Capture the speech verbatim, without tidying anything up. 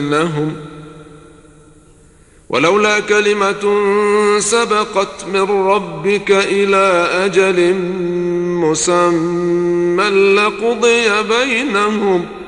بينهم ولولا كلمة سبقت من ربك إلى أجل مسمى لقضي بينهم